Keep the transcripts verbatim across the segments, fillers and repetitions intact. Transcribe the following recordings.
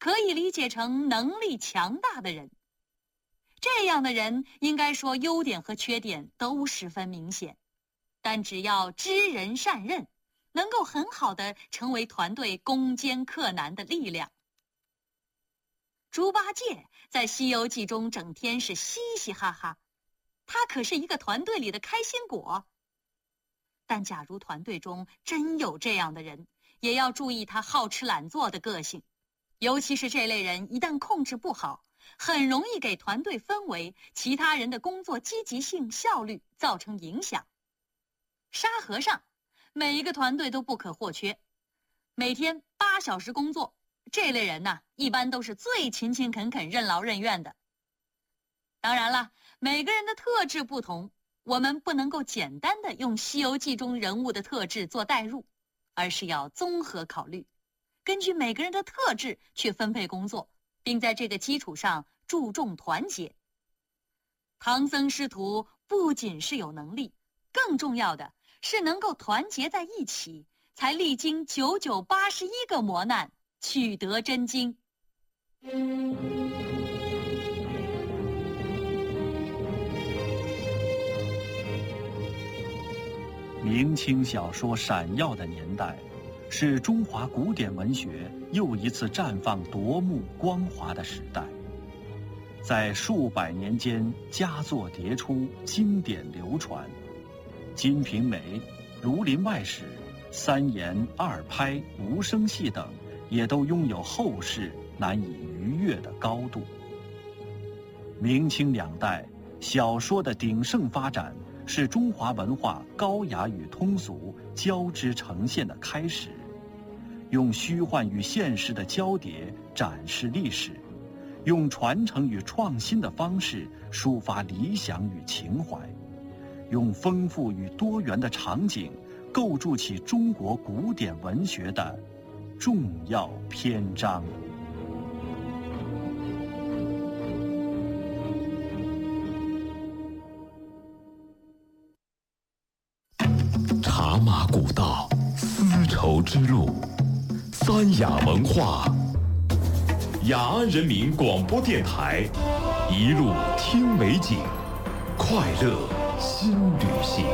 可以理解成能力强大的人。这样的人应该说优点和缺点都十分明显，但只要知人善任，能够很好地成为团队攻坚克难的力量。猪八戒在《西游记》中整天是嘻嘻哈哈，他可是一个团队里的开心果。但假如团队中真有这样的人，也要注意他好吃懒做的个性，尤其是这类人一旦控制不好，很容易给团队氛围、其他人的工作积极性、效率造成影响。沙和尚，每一个团队都不可或缺，每天八小时工作，这类人呢，一般都是最勤勤恳恳、任劳任怨的。当然了，每个人的特质不同，我们不能够简单的用《西游记》中人物的特质做代入，而是要综合考虑，根据每个人的特质去分配工作，并在这个基础上注重团结。唐僧师徒不仅是有能力，更重要的是能够团结在一起，才历经九九八十一个磨难，取得真经。 明清小说闪耀的年代，是中华古典文学又一次绽放夺目光华的时代。在数百年间，佳作迭出，经典流传，《金瓶梅》《儒林外史》《三言》《二拍》《无声戏》等，也都拥有后世难以逾越的高度。明清两代小说的鼎盛发展，是中华文化高雅与通俗交织呈现的开始，用虚幻与现实的交叠展示历史，用传承与创新的方式抒发理想与情怀，用丰富与多元的场景构筑起中国古典文学的重要篇章。 茶马古道，丝绸之路，三雅文化。雅安人民广播电台，一路听美景，快乐新旅行。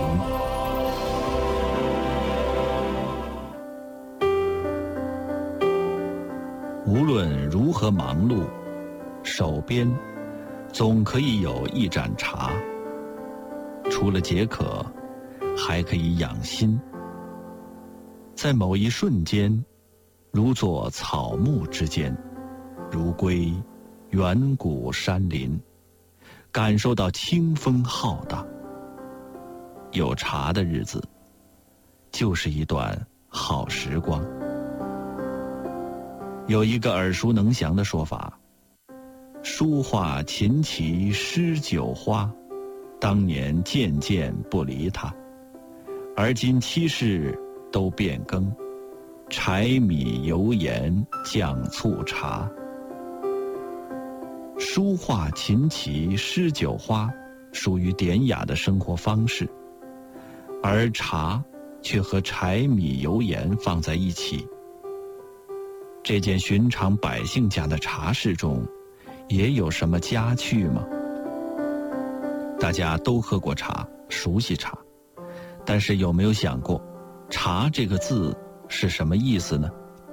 无论如何忙碌，手边总可以有一盏茶，除了解渴，还可以养心。在某一瞬间，如坐草木之间，如归远古山林，感受到清风浩荡。有茶的日子，就是一段好时光。有一个耳熟能详的说法：书画琴棋诗酒花，当年件件不离他，而今七事都变更，柴米油盐酱醋茶。书画琴棋诗酒花属于典雅的生活方式，而茶却和柴米油盐放在一起。这件寻常百姓家的茶室中，也有什么佳趣吗？大家都喝过茶，熟悉茶，但是有没有想过，茶这个字是什么意思呢？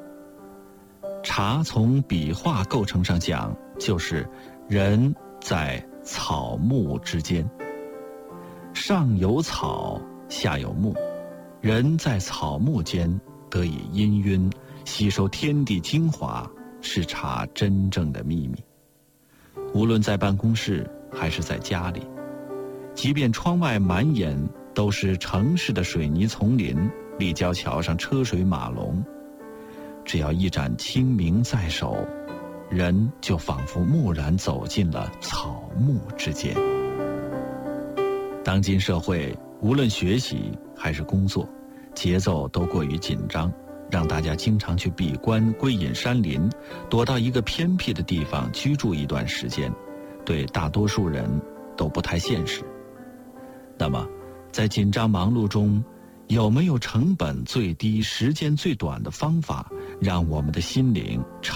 茶从笔画构成上讲，就是人在草木之间，上有草，下有木，人在草木间得以氤氲，吸收天地精华，是茶真正的秘密。无论在办公室还是在家里，即便窗外满眼都是城市的水泥丛林，立交桥上车水马龙，只要一盏清明在手，人就仿佛蓦然走进了草木之间。当今社会，无论学习还是工作，节奏都过于紧张，让大家经常去闭关归隐山林，躲到一个偏僻的地方居住一段时间，对大多数人都不太现实。那么在紧张忙碌中，有没有成本最低、时间最短的方法，让我们的心灵